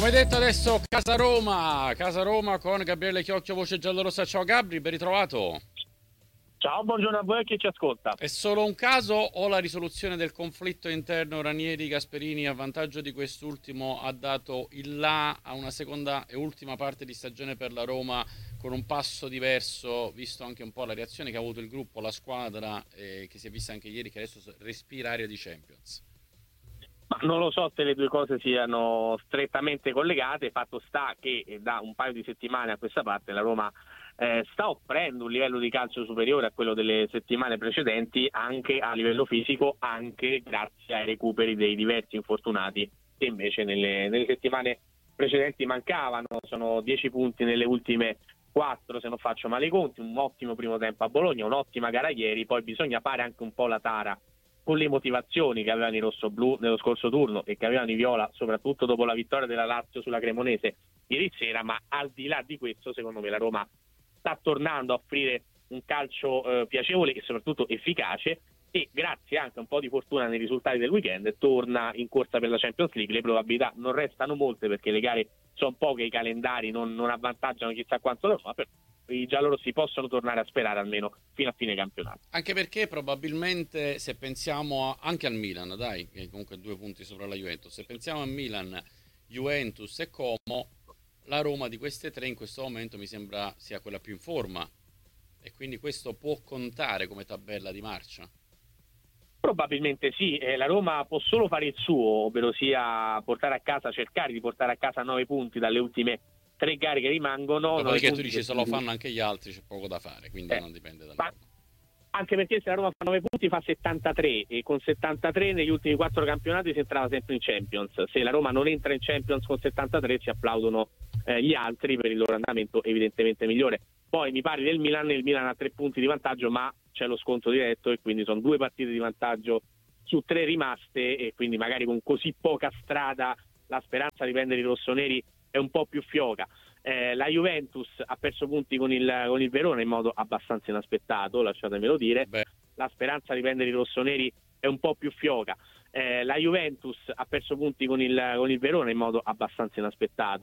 Come detto adesso Casa Roma con Gabriele Chiocchio, voce giallorossa. Ciao Gabri, ben ritrovato. Ciao, buongiorno a voi e a chi ci ascolta. È solo un caso o la risoluzione del conflitto interno Ranieri-Gasperini a vantaggio di quest'ultimo ha dato il là a una seconda e ultima parte di stagione per la Roma con un passo diverso, visto anche un po' la reazione che ha avuto il gruppo, la squadra, che si è vista anche ieri, che adesso respira aria di Champions? Ma non lo so se le due cose siano strettamente collegate, fatto sta che da un paio di settimane a questa parte la Roma sta offrendo un livello di calcio superiore a quello delle settimane precedenti, anche a livello fisico, anche grazie ai recuperi dei diversi infortunati che invece nelle settimane precedenti mancavano. Sono 10 punti nelle ultime 4 se non faccio male i conti, un ottimo primo tempo a Bologna, un'ottima gara ieri, poi bisogna fare anche un po' la tara con le motivazioni che avevano i rossoblù nello scorso turno e che avevano i viola, soprattutto dopo la vittoria della Lazio sulla Cremonese ieri sera. Ma al di là di questo, secondo me la Roma sta tornando a offrire un calcio piacevole e soprattutto efficace, e grazie anche a un po' di fortuna nei risultati del weekend torna in corsa per la Champions League. Le probabilità non restano molte perché le gare sono poche, i calendari non avvantaggiano chissà quanto la Roma, però i giallorossi possono tornare a sperare almeno fino a fine campionato. Anche perché probabilmente se pensiamo anche al Milan, dai, che comunque 2 punti sopra la Juventus, se pensiamo a Milan, Juventus e Como, la Roma di queste tre in questo momento mi sembra sia quella più in forma e quindi questo può contare come tabella di marcia. Probabilmente sì, la Roma può solo fare il suo, ovvero sia cercare di portare a casa 9 punti dalle ultime 3 gare che rimangono. 9 Dopodiché tu punti dici che se lo fanno anche gli altri c'è poco da fare, quindi non dipende da ma loro. anche perché se la Roma fa 9 punti fa 73, e con 73 negli ultimi 4 campionati si entrava sempre in Champions. Se la Roma non entra in Champions con 73 si applaudono gli altri per il loro andamento evidentemente migliore. Poi mi parli del Milan, il Milan ha 3 punti di vantaggio, ma c'è lo sconto diretto e quindi sono 2 partite di vantaggio su 3 rimaste, e quindi magari con così poca strada la speranza di prendere i rossoneri è un po' più fioca. La Juventus ha perso punti con il Verona in modo abbastanza inaspettato, lasciatemelo dire. Beh, La speranza di prendere i rossoneri è un po' più fioca. La Juventus ha perso punti con il Verona in modo abbastanza inaspettato.